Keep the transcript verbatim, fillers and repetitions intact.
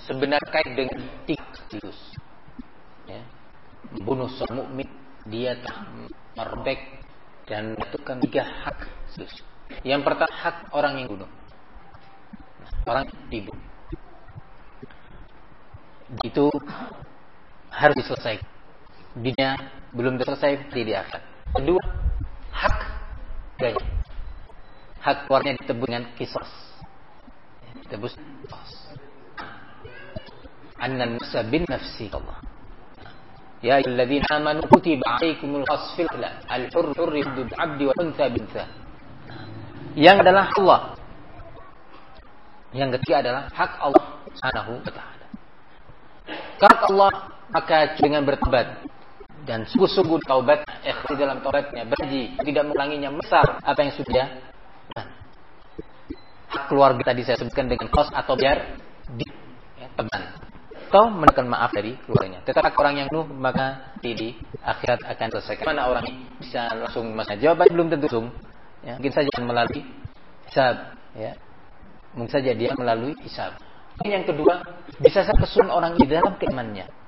sebenarnya kait dengan tiga kasus. Ya. Membunuh seorang mukmin, dia merbek dan menentukan tiga hak. Yang pertama hak orang yang bunuh, orang yang dibunuh, itu harus diselesaikan. Dia belum selesai di akhirat. Kedua, hak gaya, hak keluarnya ditebus dengan qisas, ditebus qisas. Annan nafsa bin nafsi Allah. Ya ayyuhalladzina amanu kutiba 'alaikumul qisas al-hurr hurr bil 'abdi wal untha bil untha. Yang adalah Allah. Yang ketiga adalah hak Allah Subhanahu wa taala. Hak Allah maka dengan bertobat dan sungguh-sungguh taubat, ikhlas dalam taubatnya, berjanji tidak mengulanginya, besar apa yang sudah. Nah, hak keluarga tadi saya sebutkan dengan kos atau biar di ya, teman atau menekan maaf dari keluarganya. Tetapi orang yang nuh maka di akhirat akan selesai. Mana orang ini bisa langsung masa jawaban belum tentu langsung. Ya, mungkin saja melalui hisab, ya. Mungkin saja dia melalui hisab. Yang kedua, bisa saja kesun orang di dalam keimanannya.